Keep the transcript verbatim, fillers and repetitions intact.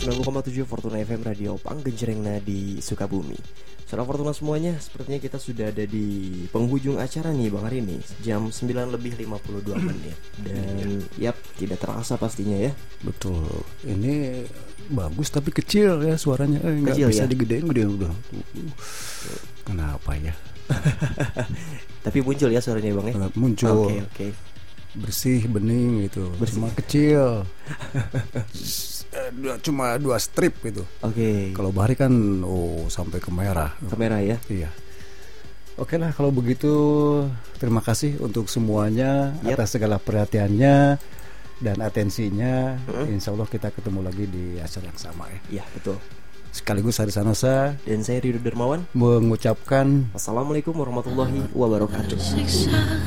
sembilan puluh koma tujuh Fortuna F M Radio Panggencerengna di Sukabumi. Saudara Fortuna semuanya, sepertinya kita sudah ada di penghujung acara nih Bang hari ini. Jam sembilan lebih lima puluh dua menit. Dan yap, tidak terasa pastinya ya. Betul. Ini bagus tapi kecil ya suaranya. Eh, nggak Kecil, bisa ya? digedein gede udah. Kenapa ya? Tapi muncul ya suaranya Bang ya. Muncul. Oke, oke. Bersih, bening gitu. Bersih. Cuma kecil. Eh, dua- Cuma dua strip gitu. Oke. Kalau Bahari kan oh sampai ke merah. Kamera ya. Iya. Oke lah kalau begitu, terima kasih untuk semuanya Yep. atas segala perhatiannya dan atensinya. Mm-hmm. Insya Allah kita ketemu lagi di acara yang sama ya. Iya, betul. Sekaligus Hari Sanosa Dan saya Ridho Dermawan mengucapkan Assalamualaikum warahmatullahi wabarakatuh.